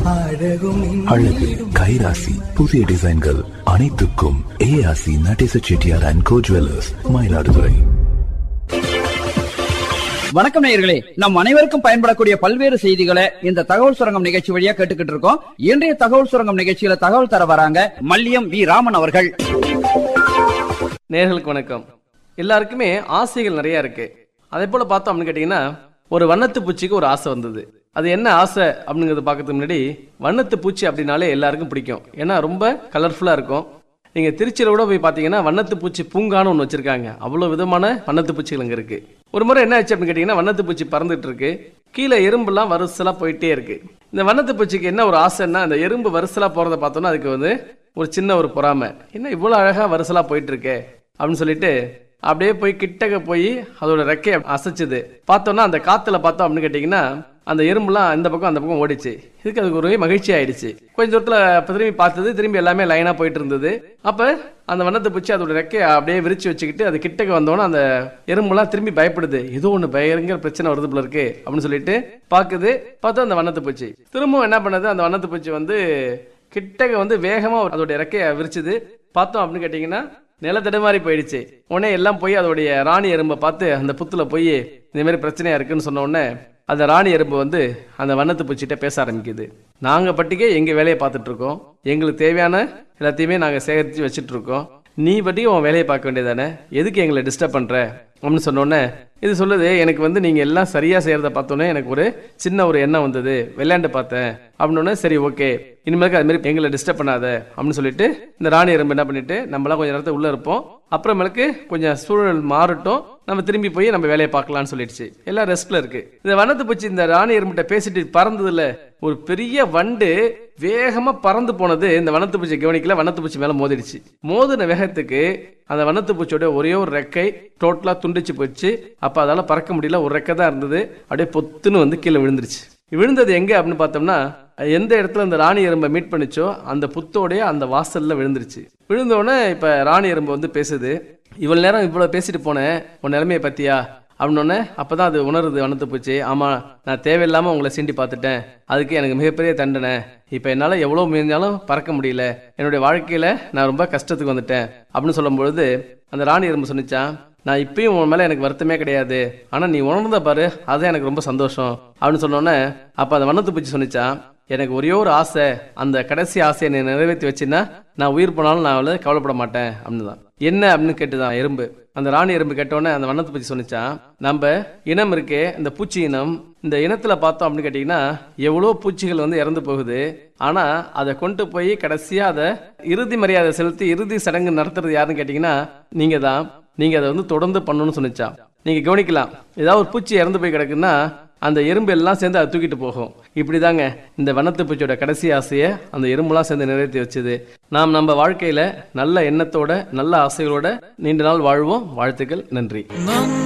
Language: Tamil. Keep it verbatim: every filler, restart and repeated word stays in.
அழகு கைராசி புதிய டிசைன்கள் அனைத்துக்கும் ஏஆசி Natesa Chettiar and go jewellers, Mayiladuthurai. வணக்கம் நேயர்களே, நம் அனைவருக்கும் பயன்படக்கூடிய பல்வேறு செய்திகளை இந்த தகவல் சுரங்கம் நிகழ்ச்சி வழியா கேட்டுக்கிட்டு இருக்கோம். இன்றைய தகவல் சுரங்கம் நிகழ்ச்சியில தகவல் தர வராங்க மல்லியம் வி ராமன் அவர்கள். நேயர்களுக்கு வணக்கம். எல்லாருக்குமே ஆசைகள் நிறைய இருக்கு. அதே போல பார்த்தோம் அப்படின்னு கேட்டீங்கன்னா, ஒரு வண்ணத்து பூச்சிக்கு ஒரு ஆசை வந்தது. அது என்ன ஆசை அப்படிங்கிறது பார்க்கறதுக்கு முன்னாடி, வண்ணத்து பூச்சி அப்படின்னாலே எல்லாருக்கும் பிடிக்கும். ஏன்னா ரொம்ப கலர்ஃபுல்லா இருக்கும். நீங்க திருச்சியில கூட போய் பார்த்தீங்கன்னா வண்ணத்து பூச்சி பூங்கான்னு ஒன்று வச்சிருக்காங்க. அவ்வளோ விதமான வண்ணத்து பூச்சிகள் அங்கே இருக்கு. ஒரு முறை என்ன ஆச்சு அப்படின்னு கேட்டீங்கன்னா, வண்ணத்து பூச்சி பறந்துட்டு இருக்கு. கீழே எறும்புலாம் வரிசலா போயிட்டே இருக்கு. இந்த வண்ணத்து பூச்சிக்கு என்ன ஒரு ஆசைன்னா, அந்த எறும்பு வரிசலா போறதை பார்த்தோன்னா அதுக்கு வந்து ஒரு சின்ன ஒரு பொறாமை. என்ன இவ்வளோ அழகா வரிசலா போயிட்டு இருக்கே அப்படின்னு சொல்லிட்டு அப்படியே போய் கிட்டக்க போய் அதோட ரெக்கையை அசைச்சுது. பார்த்தோன்னா அந்த காத்துல பார்த்தோம் அப்படின்னு கேட்டீங்கன்னா, அந்த எறும்புலாம் இந்த பக்கம் அந்த பக்கம் ஓடிச்சு. இதுக்கு அதுக்கு ஒரு மகிழ்ச்சி ஆயிடுச்சு. கொஞ்சம் தூரத்துல திரும்பி பார்த்தது, திரும்பி எல்லாமே லைனா போயிட்டு இருந்தது. அப்ப அந்த வண்ணத்தை பூச்சி அதோட ரெக்கையை அப்படியே விரிச்சு வச்சுக்கிட்டு அது கிட்டக்க வந்தோன்னா அந்த எறும்புலாம் திரும்பி பயப்படுது. ஏதோ ஒண்ணு பயங்கர பிரச்சனை வருது போல இருக்கு அப்படின்னு சொல்லிட்டு பாக்குது. பார்த்தா அந்த வண்ணத்தை பூச்சி திரும்பவும் என்ன பண்ணது, அந்த வண்ணத்தை பூச்சி வந்து கிட்டக்க வந்து வேகமா அதோட ரெக்கையை விரிச்சுது. பார்த்தோம் அப்படின்னு கேட்டீங்கன்னா, நில தடுமாறி போயிடுச்சு. உடனே எல்லாம் போய் அதோடைய ராணி எறும்பை பார்த்து அந்த புத்துல போய் இந்த மாதிரி பிரச்சனையா இருக்குன்னு சொன்ன உடனே அந்த ராணி எறும்பு வந்து அந்த வண்ணத்து பூச்சிட்ட பேச ஆரம்பிக்குது. நாங்க பட்டிக்கே எங்க வேலையை பார்த்துட்டு இருக்கோம், எங்களுக்கு தேவையான எல்லாத்தையுமே நாங்க சேகரித்து வச்சுட்டு இருக்கோம், நீ பட்டி உன் வேலையை பார்க்க வேண்டியதானே, எதுக்கு எங்களை டிஸ்டர்ப் பண்ற அப்படின்னு சொன்னோடனே இது சொல்லுது, எனக்கு வந்து நீங்க எல்லாம் சரியா செய்யறத பார்த்தோன்னே எனக்கு ஒரு சின்ன ஒரு எண்ணம் வந்தது, விளையாண்டு பார்த்தேன் அப்படின்னு. சரி ஓகே, இனிமேல் அது மாதிரி எங்களை டிஸ்டர்ப் பண்ணாத அப்படின்னு சொல்லிட்டு இந்த ராணி எறும்பு என்ன பண்ணிட்டு, நம்மளாம் கொஞ்சம் நேரத்தை உள்ள இருப்போம், அப்புறமேலுக்கு கொஞ்சம் சூழல் மாறட்டும், நம்ம திரும்பி போய் நம்ம வேலையை பார்க்கலாம்னு சொல்லிடுச்சு. எல்லாம் ரெஸ்ட்ல இருக்கு. இந்த வண்ணத்து பூச்சி இந்த ராணி எறும்பிட்ட பேசிட்டு பறந்ததுல ஒரு பெரிய வண்டு வேகமா பறந்து போனது இந்த வண்ணத்து பூச்சி கவனிக்கல. வண்ணத்து பூச்சி மேல மோதிடுச்சு. மோதின வேகத்துக்கு அந்த வண்ணத்து பூச்சியோட ஒரே ஒரு ரெக்கை டோட்டலா துண்டிச்சு போயிடுச்சு. அப்ப அதால பறக்க முடியல, ஒரு ரெக்கை தான் இருந்தது. அப்படியே பொத்துன்னு வந்து கீழே விழுந்துருச்சு. விழுந்தது எங்க அப்படின்னு பார்த்தோம்னா, எந்த இடத்துல அந்த ராணி எறும்பை மீட் பண்ணிச்சோ அந்த புத்தோடைய அந்த வாசல்ல விழுந்துருச்சு. விழுந்தோடனே இப்ப ராணி எறும்பு வந்து பேசுது, இவ்வளவு நேரம் இவ்வளவு பேசிட்டு போனேன், உன் நிலைமையை பத்தியா அப்படின்னோடனே அப்பதான் அது உணருது வண்ணத்து பூச்சி, ஆமா நான் தேவையில்லாம உங்களை சீண்டி பார்த்துட்டேன், அதுக்கு எனக்கு மிகப்பெரிய தண்டனை, இப்ப என்னால எவ்வளவு முயன்றாலும் பறக்க முடியல, என்னுடைய வாழ்க்கையில நான் ரொம்ப கஷ்டத்துக்கு வந்துட்டேன் அப்படின்னு சொல்லும் பொழுது அந்த ராணி எறும்பு சொன்னிச்சான், நான் இப்பயும் உன் மேல எனக்கு வருத்தமே கிடையாது, ஆனா நீ உணர்ந்த பாரு, அதுதான் எனக்கு ரொம்ப சந்தோஷம் அப்படின்னு சொன்னோன்னே அப்ப அந்த வண்ணத்து பூச்சி சொன்னிச்சான், எனக்கு ஒரே ஒரு ஆசை, அந்த கடைசி ஆசையை நீ நிறைவேற்றி வச்சுன்னா நான் உயிர் போனாலும் நான் அவளை கவலைப்பட மாட்டேன் அப்படின்னு தான். என்ன அப்படின்னு கேட்டுதான் எறும்பு. அந்த ராணி எறும்பு கேட்டோன்னே அந்த வண்ணத்தை பற்றி சொன்னிச்சான், நம்ம இனம் இருக்கே இந்த பூச்சி இனம், இந்த இனத்துல பார்த்தோம் அப்படின்னு கேட்டீங்கன்னா எவ்வளோ பூச்சிகள் வந்து இறந்து போகுது, ஆனா அதை கொண்டு போய் கடைசியா அதை இறுதி மரியாதை செலுத்தி இறுதி சடங்கு நடத்துறது யாருன்னு கேட்டீங்கன்னா நீங்க தான். நீங்க அதை வந்து தொடர்ந்து பண்ணணும்னு சொன்னிச்சான். நீங்க கவனிக்கலாம், ஏதாவது ஒரு பூச்சி இறந்து போய் கிடக்குன்னா அந்த எறும்பு எல்லாம் சேர்ந்து அதை தூக்கிட்டு போகும். இப்படிதாங்க இந்த வண்ணத்து பூச்சியோட கடைசி ஆசையை அந்த எறும்புலாம் சேர்ந்து நிறைவேற்றி வச்சது. நாம் நம்ம வாழ்க்கையில நல்ல எண்ணத்தோட நல்ல ஆசைகளோட நீண்ட நாள் வாழ்வோம். வாழ்த்துக்கள், நன்றி.